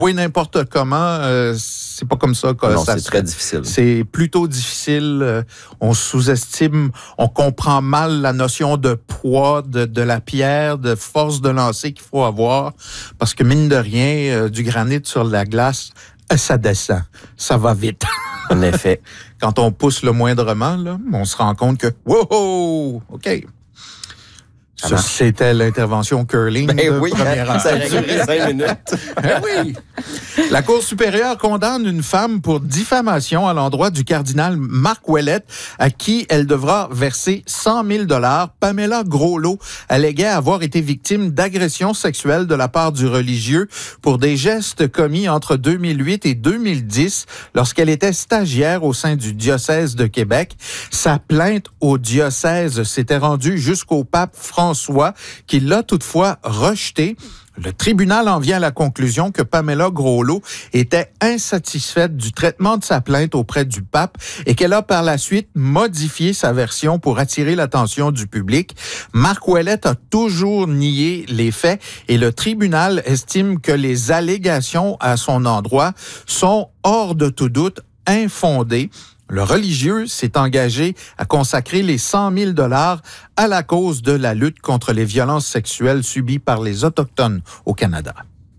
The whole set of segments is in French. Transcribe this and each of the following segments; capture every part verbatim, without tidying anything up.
Oui, n'importe comment, euh, c'est pas comme ça. Non, ça c'est très difficile. C'est plutôt difficile. Euh, on sous-estime, on comprend mal la notion de poids de, de la pierre, de force de lancer qu'il faut avoir. Parce que mine de rien, euh, du granit sur la glace, euh, ça descend. Ça va vite. En effet. Quand on pousse le moindrement, là, on se rend compte que, wow, OK. Ça, c'était l'intervention curling ben de oui, première heure. Ça a duré cinq minutes. Ben oui. La Cour supérieure condamne une femme pour diffamation à l'endroit du cardinal Marc Ouellette, à qui elle devra verser cent mille dollars. Pamela Groslot alléguait avoir été victime d'agressions sexuelles de la part du religieux pour des gestes commis entre deux mille huit et deux mille dix lorsqu'elle était stagiaire au sein du diocèse de Québec. Sa plainte au diocèse s'était rendue jusqu'au pape François François, qui l'a toutefois rejeté. Le tribunal en vient à la conclusion que Pamela Groslot était insatisfaite du traitement de sa plainte auprès du pape et qu'elle a par la suite modifié sa version pour attirer l'attention du public. Marc Ouellette a toujours nié les faits et le tribunal estime que les allégations à son endroit sont hors de tout doute infondées. Le religieux s'est engagé à consacrer les cent mille dollars à la cause de la lutte contre les violences sexuelles subies par les Autochtones au Canada.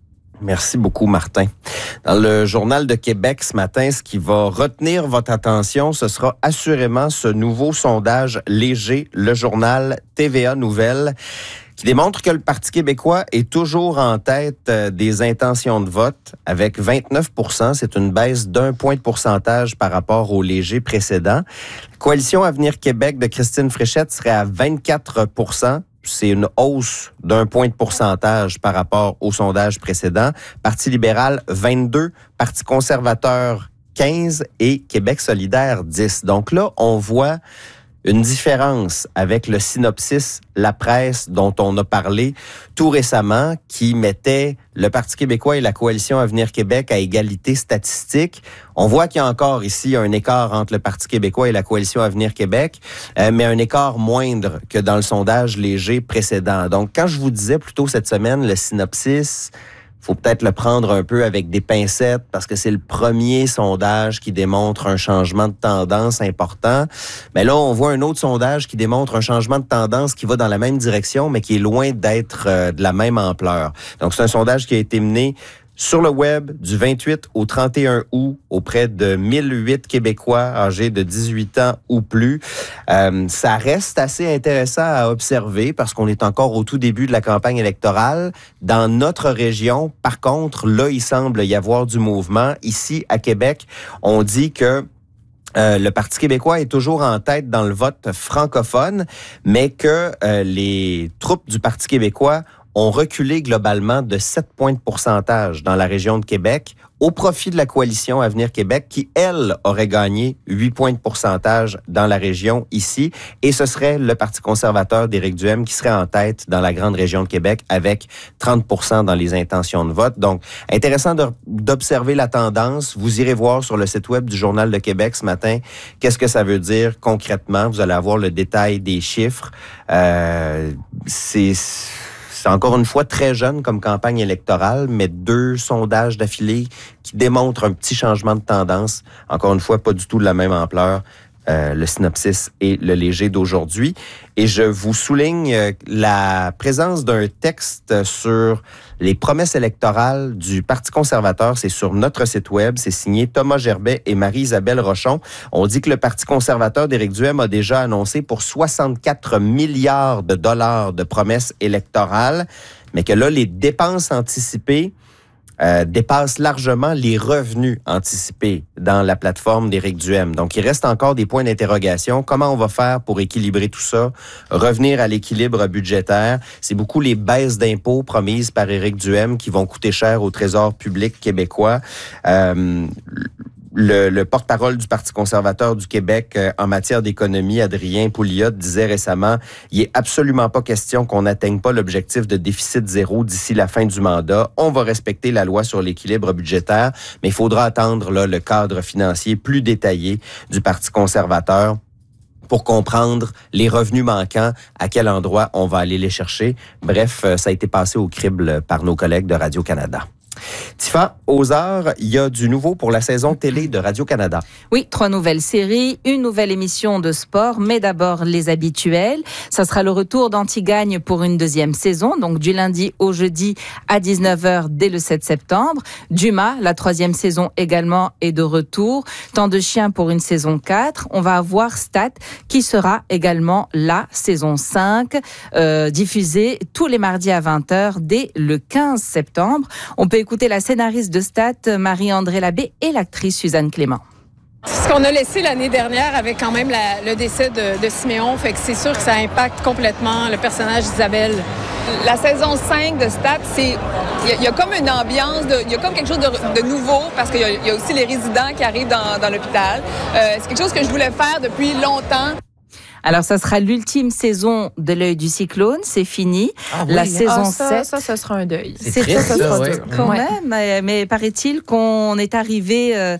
Merci beaucoup, Martin. Dans le Journal de Québec ce matin, ce qui va retenir votre attention, ce sera assurément ce nouveau sondage léger, le journal T V A Nouvelles, qui démontre que le Parti québécois est toujours en tête des intentions de vote avec vingt-neuf pour cent. C'est une baisse d'un point de pourcentage par rapport au léger précédent. La coalition Avenir Québec de Christine Fréchette serait à vingt-quatre pour cent. C'est une hausse d'un point de pourcentage par rapport au sondage précédent. Parti libéral, vingt-deux. Parti conservateur, quinze. Et Québec solidaire, dix. Donc là, on voit une différence avec le synopsis La Presse dont on a parlé tout récemment, qui mettait le Parti québécois et la coalition Avenir Québec à égalité statistique. On voit qu'il y a encore ici un écart entre le Parti québécois et la coalition Avenir Québec, euh, mais un écart moindre que dans le sondage léger précédent. Donc, quand je vous disais plus tôt cette semaine, le synopsis, faut peut-être le prendre un peu avec des pincettes parce que c'est le premier sondage qui démontre un changement de tendance important. Mais là, on voit un autre sondage qui démontre un changement de tendance qui va dans la même direction, mais qui est loin d'être euh, de la même ampleur. Donc, c'est un sondage qui a été mené sur le web du vingt-huit au trente et un août auprès de mille huit Québécois âgés de dix-huit ans ou plus. Euh, ça reste assez intéressant à observer parce qu'on est encore au tout début de la campagne électorale. Dans notre région, par contre, là, il semble y avoir du mouvement. Ici, à Québec, on dit que Euh, le Parti québécois est toujours en tête dans le vote francophone, mais que euh, les troupes du Parti québécois ont reculé globalement de sept points de pourcentage dans la région de Québec au profit de la coalition Avenir Québec qui, elle, aurait gagné huit points de pourcentage dans la région ici. Et ce serait le Parti conservateur d'Éric Duhaime qui serait en tête dans la grande région de Québec avec trente pour cent dans les intentions de vote. Donc, intéressant de, d'observer la tendance. Vous irez voir sur le site web du Journal de Québec ce matin qu'est-ce que ça veut dire concrètement. Vous allez avoir le détail des chiffres. Euh, c'est... C'est encore une fois très jeune comme campagne électorale, mais deux sondages d'affilée qui démontrent un petit changement de tendance. Encore une fois, pas du tout de la même ampleur. Euh, le synopsis et le léger d'aujourd'hui. Et je vous souligne euh, la présence d'un texte sur les promesses électorales du Parti conservateur. C'est sur notre site web. C'est signé Thomas Gerbet et Marie-Isabelle Rochon. On dit que le Parti conservateur d'Éric Duhaime a déjà annoncé pour soixante-quatre milliards de dollars de promesses électorales, mais que là, les dépenses anticipées Euh, dépasse largement les revenus anticipés dans la plateforme d'Éric Duhaime. Donc, il reste encore des points d'interrogation. Comment on va faire pour équilibrer tout ça, revenir à l'équilibre budgétaire? C'est beaucoup les baisses d'impôts promises par Éric Duhaime qui vont coûter cher au Trésor public québécois. Euh, Le, le porte-parole du Parti conservateur du Québec euh, en matière d'économie, Adrien Pouliot, disait récemment « Il est absolument pas question qu'on n'atteigne pas l'objectif de déficit zéro d'ici la fin du mandat. On va respecter la loi sur l'équilibre budgétaire, mais il faudra attendre là, le cadre financier plus détaillé du Parti conservateur pour comprendre les revenus manquants, à quel endroit on va aller les chercher. » Bref, ça a été passé au crible par nos collègues de Radio-Canada. Tifa, aux heures, il y a du nouveau pour la saison télé de Radio-Canada. Oui, trois nouvelles séries, une nouvelle émission de sport, mais d'abord les habituels. Ça sera le retour d'Antigagne pour une deuxième saison, donc du lundi au jeudi à dix-neuf heures dès le sept septembre. Dumas, la troisième saison également est de retour. Temps de chien pour une saison quatre. On va avoir Stat qui sera également la saison cinq, euh, diffusée tous les mardis à vingt heures dès le quinze septembre. On peut écouter la scénariste de Stat, Marie-André Labbé, et l'actrice Suzanne Clément. Ce qu'on a laissé l'année dernière avec quand même la, le décès de, de Siméon, fait que c'est sûr que ça impacte complètement le personnage d'Isabelle. La saison cinq de Stat, c'est il y, y a comme une ambiance, il y a comme quelque chose de, de nouveau parce qu'il y, y a aussi les résidents qui arrivent dans, dans l'hôpital. Euh, c'est quelque chose que je voulais faire depuis longtemps. Alors, ça sera l'ultime saison de l'œil du cyclone. C'est fini. Ah oui, la saison ah, ça, sept. Ça, ça sera un deuil. C'est, c'est très, triste, ça, ça, ouais. Quand ouais. même. Mais, mais paraît-il qu'on est arrivé, euh,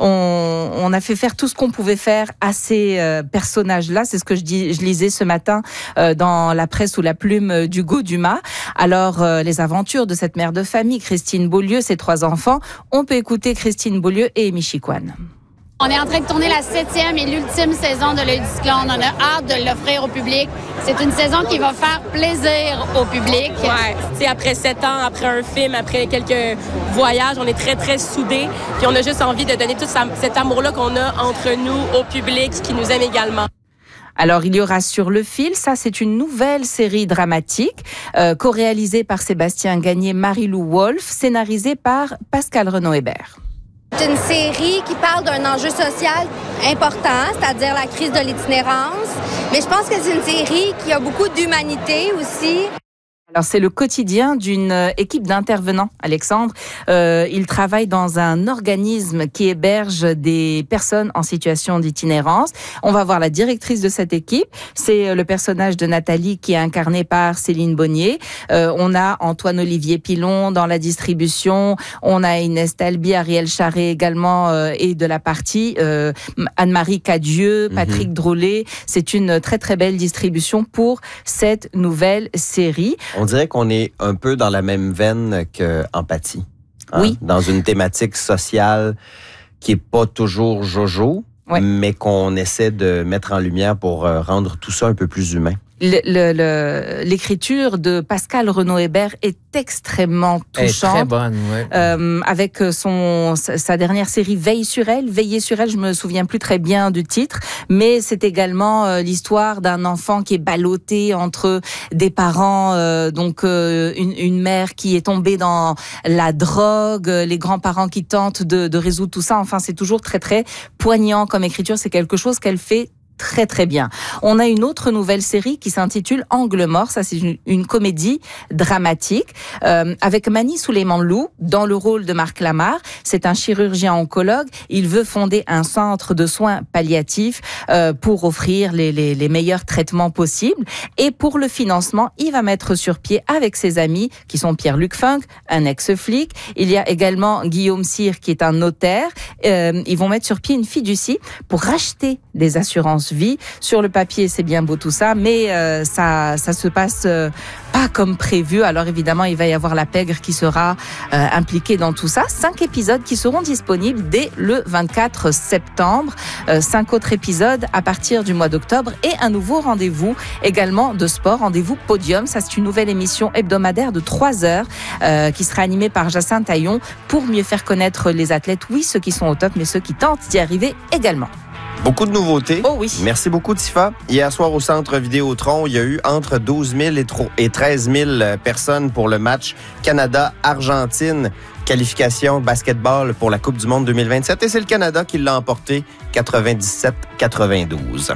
on, on a fait faire tout ce qu'on pouvait faire à ces euh, personnages-là. C'est ce que je, dis, je lisais ce matin euh, dans la presse sous la plume d'Hugo Dumas. Alors, euh, les aventures de cette mère de famille, Christine Beaulieu, ses trois enfants. On peut écouter Christine Beaulieu et Amy Chicoine. On est en train de tourner la septième et l'ultime saison de l'œil du cyclone. On a hâte de l'offrir au public. C'est une saison qui va faire plaisir au public. Ouais, c'est après sept ans, après un film, après quelques voyages, on est très, très soudés. Puis on a juste envie de donner tout cet amour-là qu'on a entre nous, au public, qui nous aime également. Alors, il y aura Sur le fil, ça c'est une nouvelle série dramatique, euh, co-réalisée par Sébastien Gagné, Marie-Lou Wolfe, scénarisée par Pascal Renaud-Hébert. C'est une série qui parle d'un enjeu social important, c'est-à-dire la crise de l'itinérance. Mais je pense que c'est une série qui a beaucoup d'humanité aussi. Alors, c'est le quotidien d'une équipe d'intervenants, Alexandre. Euh, ils travaillent dans un organisme qui héberge des personnes en situation d'itinérance. On va voir la directrice de cette équipe. C'est le personnage de Nathalie qui est incarné par Céline Bonnier. Euh, on a Antoine-Olivier Pilon dans la distribution. On a Inès Talby, Ariel Charret également euh, et de la partie. Euh, Anne-Marie Cadieux, Patrick mm-hmm. Drolet. C'est une très, très belle distribution pour cette nouvelle série. On dirait qu'on est un peu dans la même veine qu'Empathie. Hein? Oui. Dans une thématique sociale qui n'est pas toujours jojo, ouais. mais qu'on essaie de mettre en lumière pour rendre tout ça un peu plus humain. Le, le, le, l'écriture de Pascal Renaud-Hébert est extrêmement touchante. Elle est très bonne, ouais. Euh, avec son, sa dernière série Veille sur elle. Veiller sur elle, je me souviens plus très bien du titre, mais c'est également euh, l'histoire d'un enfant qui est ballotté entre des parents, euh, donc euh, une, une mère qui est tombée dans la drogue, les grands-parents qui tentent de, de résoudre tout ça. Enfin, c'est toujours très, très poignant comme écriture. C'est quelque chose qu'elle fait très très bien. On a une autre nouvelle série qui s'intitule Angle mort. Ça, c'est une, une comédie dramatique euh, avec Mani Souleiman-Lou dans le rôle de Marc Lamarre. C'est un chirurgien oncologue. Il veut fonder un centre de soins palliatifs euh, pour offrir les, les, les meilleurs traitements possibles. Et pour le financement, il va mettre sur pied avec ses amis qui sont Pierre-Luc Funk, un ex-flic. Il y a également Guillaume Cyr qui est un notaire. Euh, ils vont mettre sur pied une fiducie pour racheter des assurances vie. Sur le papier, c'est bien beau tout ça, mais euh, ça ça se passe euh, pas comme prévu. Alors évidemment, il va y avoir la pègre qui sera euh, impliquée dans tout ça. Cinq épisodes qui seront disponibles dès le vingt-quatre septembre. Euh, cinq autres épisodes à partir du mois d'octobre et un nouveau rendez-vous également de sport, rendez-vous Podium. Ça, c'est une nouvelle émission hebdomadaire de trois heures euh, qui sera animée par Jacinthe Taillon pour mieux faire connaître les athlètes. Oui, ceux qui sont au top, mais ceux qui tentent d'y arriver également. Beaucoup de nouveautés. Oh oui. Merci beaucoup, Tifa. Hier soir, au Centre Vidéotron, il y a eu entre douze mille et treize mille personnes pour le match Canada-Argentine. Qualification basketball pour la Coupe du Monde deux mille vingt-sept. Et c'est le Canada qui l'a emporté quatre-vingt-dix-sept à quatre-vingt-douze.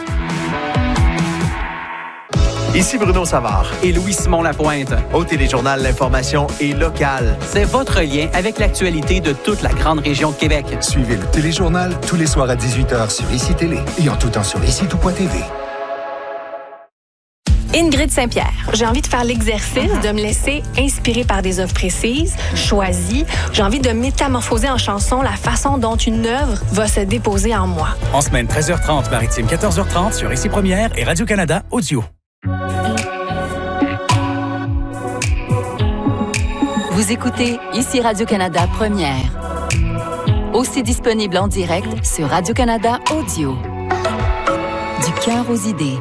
Ici Bruno Savard et Louis-Simon Lapointe. Au Téléjournal, l'information est locale. C'est votre lien avec l'actualité de toute la grande région de Québec. Suivez le Téléjournal tous les soirs à dix-huit heures sur Ici Télé et en tout temps sur ici tout point t v. Ingrid Saint-Pierre. J'ai envie de faire l'exercice, de me laisser inspirer par des œuvres précises, choisies. J'ai envie de métamorphoser en chanson la façon dont une œuvre va se déposer en moi. En semaine treize heures trente, Maritime quatorze heures trente sur Ici Première et Radio-Canada Audio. Vous écoutez ici Radio-Canada Première. Aussi disponible en direct sur Radio-Canada Audio. Du cœur aux idées.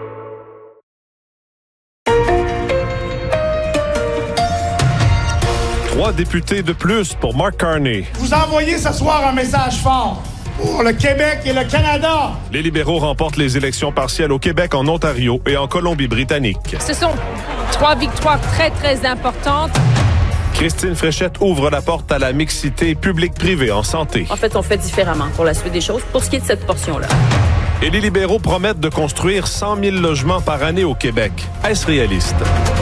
Trois députés de plus pour Mark Carney. Vous envoyez ce soir un message fort pour le Québec et le Canada. Les libéraux remportent les élections partielles au Québec, en Ontario et en Colombie-Britannique. Ce sont trois victoires très, très importantes. Christine Fréchette ouvre la porte à la mixité publique-privée en santé. En fait, on fait différemment pour la suite des choses, pour ce qui est de cette portion-là. Et les libéraux promettent de construire cent mille logements par année au Québec. Est-ce réaliste?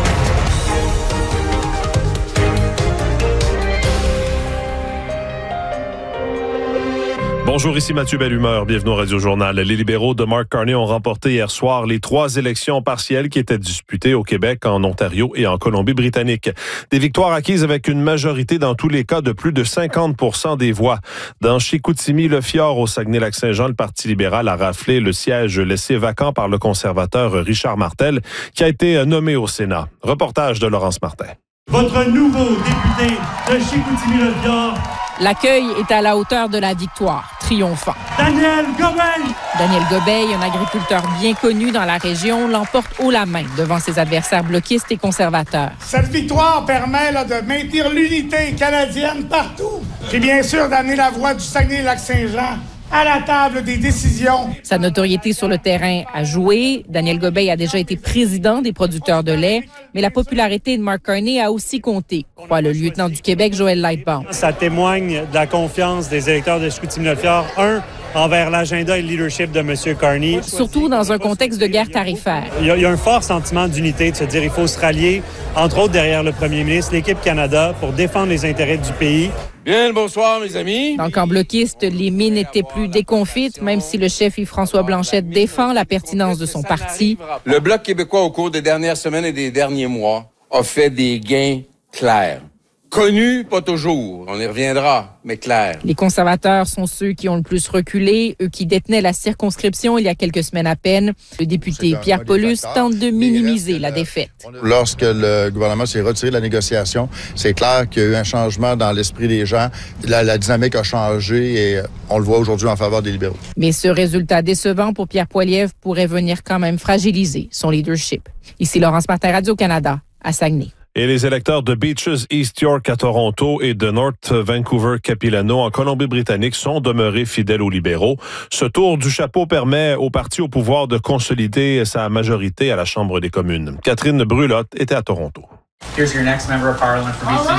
Bonjour, ici Mathieu Bellumeur. Bienvenue au Radio-Journal. Les libéraux de Mark Carney ont remporté hier soir les trois élections partielles qui étaient disputées au Québec, en Ontario et en Colombie-Britannique. Des victoires acquises avec une majorité dans tous les cas de plus de cinquante pour cent des voix. Dans Chicoutimi-Le-Fjord, au Saguenay-Lac-Saint-Jean, le Parti libéral a raflé le siège laissé vacant par le conservateur Richard Martel, qui a été nommé au Sénat. Reportage de Laurence Martin. Votre nouveau député de Chicoutimi-Le-Fjord. L'accueil est à la hauteur de la victoire, triomphant. Daniel Gobeil! Daniel Gobeil, un agriculteur bien connu dans la région, l'emporte haut la main devant ses adversaires bloquistes et conservateurs. Cette victoire permet là, de maintenir l'unité canadienne partout. Et bien sûr d'amener la voix du Saguenay-Lac-Saint-Jean à la table des décisions. Sa notoriété sur le terrain a joué. Daniel Gobeil a déjà été président des producteurs de lait, mais la popularité de Mark Carney a aussi compté, croit le lieutenant du Québec, Joël Lightbound. Ça témoigne de la confiance des électeurs de Chicoutimi-Le-Fjord, un, envers l'agenda et le leadership de M. Carney. Surtout dans un contexte de guerre tarifaire. Il y a, il y a un fort sentiment d'unité, de se dire qu'il faut se rallier, entre autres derrière le premier ministre, l'équipe Canada, pour défendre les intérêts du pays. Bien le bonsoir, mes amis. Dans le camp bloquiste, les mines étaient plus déconfites, même si le chef Yves-François Blanchet défend la pertinence de son parti. Le Bloc québécois, au cours des dernières semaines et des derniers mois, a fait des gains clairs. Connus, pas toujours. On y reviendra, mais clair. Les conservateurs sont ceux qui ont le plus reculé, eux qui détenaient la circonscription il y a quelques semaines à peine. Le député Pierre Paulus tente de minimiser la défaite. Lorsque le gouvernement s'est retiré de la négociation, c'est clair qu'il y a eu un changement dans l'esprit des gens. La, la dynamique a changé et on le voit aujourd'hui en faveur des libéraux. Mais ce résultat décevant pour Pierre Poilievre pourrait venir quand même fragiliser son leadership. Ici Laurence Martin, Radio-Canada, à Saguenay. Et les électeurs de Beaches East York à Toronto et de North Vancouver-Capilano en Colombie-Britannique sont demeurés fidèles aux libéraux. Ce tour du chapeau permet au parti au pouvoir de consolider sa majorité à la Chambre des communes. Catherine Brulotte était à Toronto. Here's your next member of parliament for B C.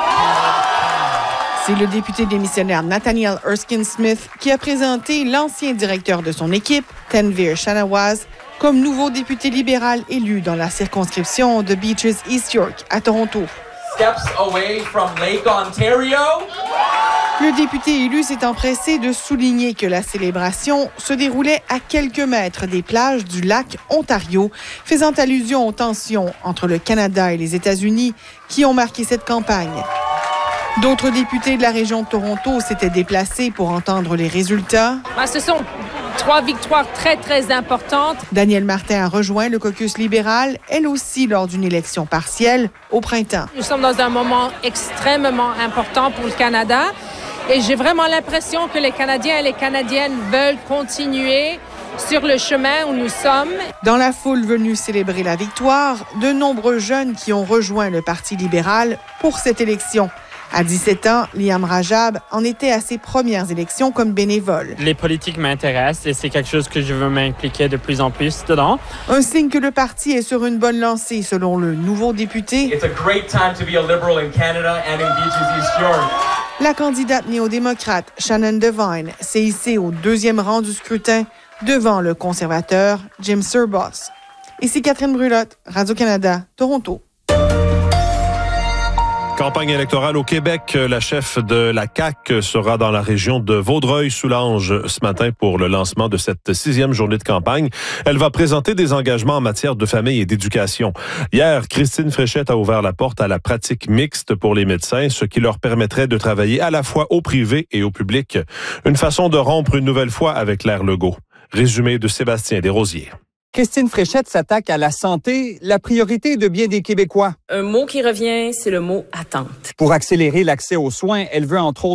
C'est le député démissionnaire Nathaniel Erskine Smith qui a présenté l'ancien directeur de son équipe, Tanvir Shanawaz, comme nouveau député libéral élu dans la circonscription de Beaches East York à Toronto. Steps away from Lake Ontario. Le député élu s'est empressé de souligner que la célébration se déroulait à quelques mètres des plages du lac Ontario, faisant allusion aux tensions entre le Canada et les États-Unis qui ont marqué cette campagne. D'autres députés de la région de Toronto s'étaient déplacés pour entendre les résultats. Ah, ce sont trois victoires très, très importantes. Danielle Martin a rejoint le caucus libéral, elle aussi lors d'une élection partielle au printemps. Nous sommes dans un moment extrêmement important pour le Canada et j'ai vraiment l'impression que les Canadiens et les Canadiennes veulent continuer sur le chemin où nous sommes. Dans la foule venue célébrer la victoire, de nombreux jeunes qui ont rejoint le Parti libéral pour cette élection. À dix-sept ans, Liam Rajab en était à ses premières élections comme bénévole. Les politiques m'intéressent et c'est quelque chose que je veux m'impliquer de plus en plus dedans. Un signe que le parti est sur une bonne lancée, selon le nouveau député. It's a great time to be a liberal in Canada and in Beaches East York. La candidate néo-démocrate Shannon Devine s'est hissée au deuxième rang du scrutin devant le conservateur Jim Surboss. Ici Catherine Brulotte, Radio-Canada, Toronto. Campagne électorale au Québec. La chef de la C A Q sera dans la région de Vaudreuil-Soulanges ce matin pour le lancement de cette sixième journée de campagne. Elle va présenter des engagements en matière de famille et d'éducation. Hier, Christine Fréchette a ouvert la porte à la pratique mixte pour les médecins, ce qui leur permettrait de travailler à la fois au privé et au public. Une façon de rompre une nouvelle fois avec l'ère Legault. Résumé de Sébastien Desrosiers. Christine Fréchette s'attaque à la santé, la priorité de bien des Québécois. Un mot qui revient, c'est le mot attente. Pour accélérer l'accès aux soins, elle veut entre autres